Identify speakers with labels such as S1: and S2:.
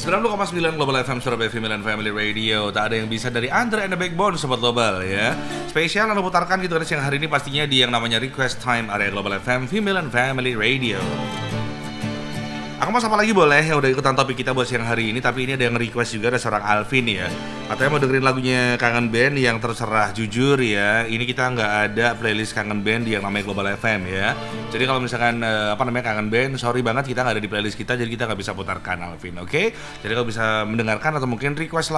S1: 90,9 Global FM Surabaya Female and Family Radio. Tak ada yang bisa dari Andre and the Backbone, Sobat Global ya. Spesial yang putarkan gitu kan siang hari ini pastinya di yang namanya Request Time area Global FM Female and Family Radio. Aku mau sapa lagi boleh yang udah ikutan topik kita buat siang hari ini. Tapi ini ada yang request juga, ada seorang Alvin ya. Katanya mau dengerin lagunya Kangen Band yang terserah. Jujur ya, ini kita nggak ada playlist Kangen Band yang namanya Global FM ya. Jadi kalau misalkan Kangen Band, sorry banget kita nggak ada di playlist kita. Jadi kita nggak bisa putarkan Alvin, oke? Jadi kalau bisa mendengarkan atau mungkin request